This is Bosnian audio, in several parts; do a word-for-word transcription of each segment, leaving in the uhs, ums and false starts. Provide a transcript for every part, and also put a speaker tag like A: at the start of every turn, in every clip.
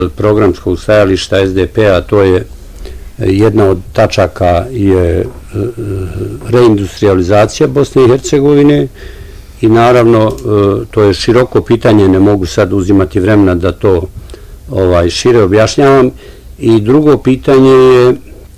A: programskog stajališta es de pe-a, to je jedna od tačaka je reindustrializacija Bosne i Hercegovine i naravno to je široko pitanje, ne mogu sad uzimati vremena da to ovaj, šire objašnjavam. I drugo pitanje je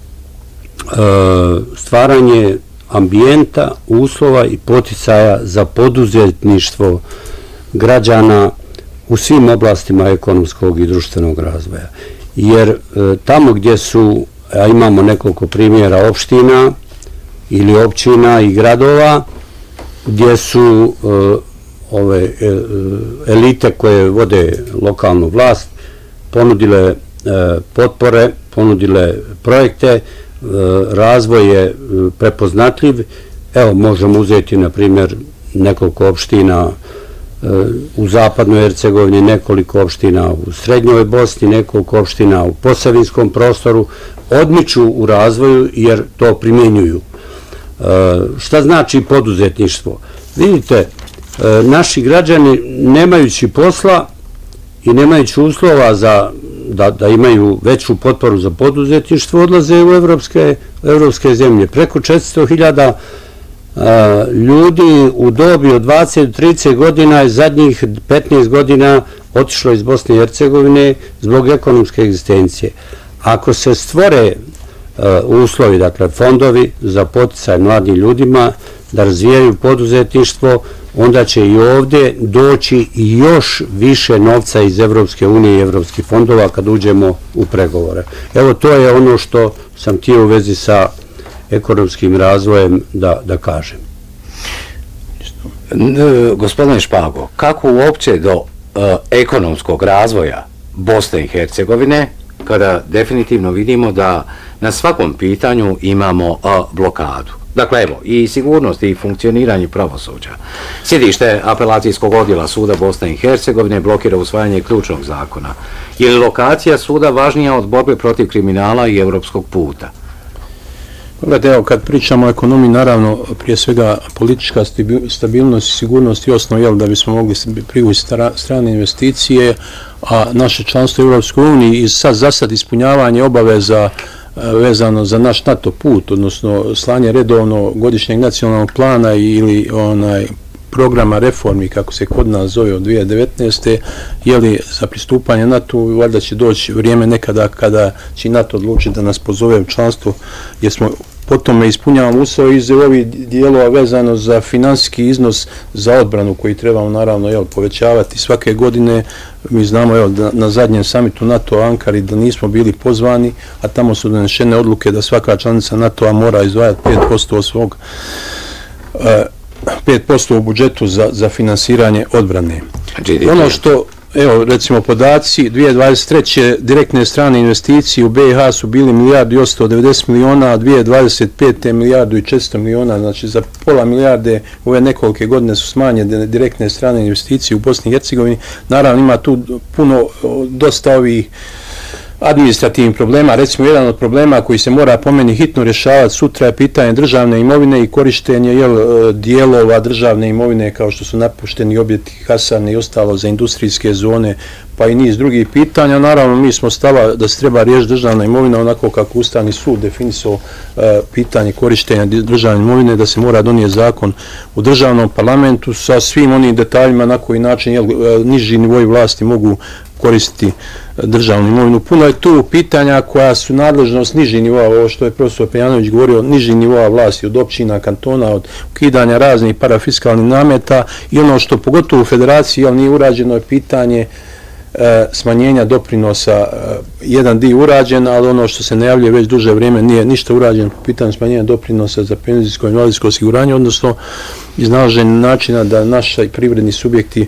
A: stvaranje ambijenta, uslova i poticaja za poduzetništvo građana u svim oblastima ekonomskog i društvenog razvoja. Jer tamo gdje su, a imamo nekoliko primjera opština ili općina i gradova, gdje su ove elite koje vode lokalnu vlast ponudile potpore, ponudile projekte, razvoj je prepoznatljiv. Evo, možemo uzeti, na primjer, nekoliko opština u zapadnoj Hercegovini, nekoliko opština u srednjoj Bosni, nekoliko opština u posavinskom prostoru, odmiču u razvoju jer to primjenjuju. Šta znači poduzetništvo? Vidite, naši građani, nemajući posla i nemajući uslova za Da, da imaju veću potporu za poduzetništvo, odlaze u evropske, evropske zemlje. Preko četiristo hiljada ljudi u dobi od dvadeset do trideset godina je zadnjih petnaest godina otišlo iz Bosne i Hercegovine zbog ekonomske egzistencije. Ako se stvore a, uslovi, dakle fondovi za poticaj mladim ljudima da razvijaju poduzetništvo, onda će i ovdje doći još više novca iz Evropske unije i evropskih fondova kad uđemo u pregovore. Evo, to je ono što sam htio u vezi sa ekonomskim razvojem da, da kažem.
B: Gospodine Špago, kako uopće do uh, ekonomskog razvoja Bosne i Hercegovine, kada definitivno vidimo da na svakom pitanju imamo uh, blokadu? Dakle, evo, i sigurnost i funkcioniranje pravosuđa. Sjedište apelacijskog odjela Suda Bosne i Hercegovine blokira usvajanje ključnog zakona. Je li lokacija suda važnija od borbe protiv kriminala i evropskog puta?
C: Gledajte, evo, kad pričamo o ekonomiji, naravno, prije svega politička stabilnost i sigurnost je osnov, jel, da bismo mogli privući strane investicije, a naše članstvo u Europskoj uniji i sad za sad ispunjavanje obaveza vezano za naš NATO put, odnosno slanje redovno godišnjeg nacionalnog plana ili onaj programa reformi, kako se kod nas zove, od dvije tisuće devetnaeste. Jeli za pristupanje NATO, valjda će doći vrijeme nekada kada će NATO odlučiti da nas pozove u članstvo, jer smo potom ispunjavamo uslove iz ovih dijelova vezano za finansijski iznos za odbranu koji trebamo naravno jel, povećavati svake godine. Mi znamo evo, da na zadnjem samitu NATO u Ankari da nismo bili pozvani, a tamo su donešene odluke da svaka članica NATO-a mora izdvajati pet posto svog pet posto u budžetu za, za finansiranje odbrane. Ono što, evo recimo podaci, dvije tisuće dvadeset treće direktne strane investicije u be i ha su bili milijardu i osamsto devedeset miliona, a dvije tisuće dvadeset pete milijardu i četiristo miliona, znači za pola milijarde ove nekolike godine su smanjene direktne strane investicije u Bosni i Hercegovini. Naravno ima tu puno, dosta ovih administrativnih problema. Recimo, jedan od problema koji se mora po meni hitno rješavati sutra je pitanje državne imovine i korištenje jel, dijelova državne imovine kao što su napušteni objekti, hasarne i ostalo za industrijske zone, pa i niz drugih pitanja. Naravno, mi smo stava da se treba riješiti državna imovina onako kako Ustavni sud definisao e, pitanje korištenja državne imovine, da se mora donijeti zakon u državnom parlamentu sa svim onim detaljima na koji način jel, niži nivoji vlasti mogu koristiti državnu imovinu. Puno je tu pitanja koja su nadležnost niži nivoa, ovo što je profesor Pejanović govorio, niži nivoa vlasti od općina, kantona, od ukidanja raznih parafiskalnih nameta i ono što pogotovo u federaciji jel, nije urađeno je pitanje e, smanjenja doprinosa. E, jedan dio urađen, ali ono što se najavljuje već duže vrijeme nije ništa urađeno po pitanju smanjenja doprinosa za penzijsko i invalidsko osiguranje, odnosno iznalaženje načina da naši privredni subjekti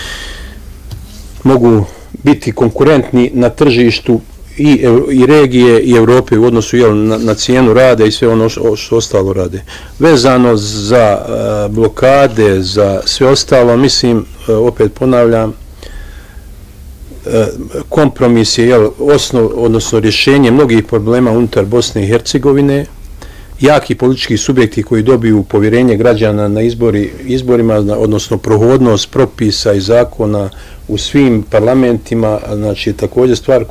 C: mogu biti konkurentni na tržištu i, i regije i Europe u odnosu jel, na, na cijenu rade i sve ono što, što ostalo rade. Vezano za uh, blokade, za sve ostalo, mislim, uh, opet ponavljam, uh, kompromis je jel, osnov, odnosno rješenje mnogih problema unutar Bosne i Hercegovine. Jaki politički subjekti koji dobiju povjerenje građana na izbori, izborima, odnosno prohodnost propisa i zakona u svim parlamentima, znači također stvar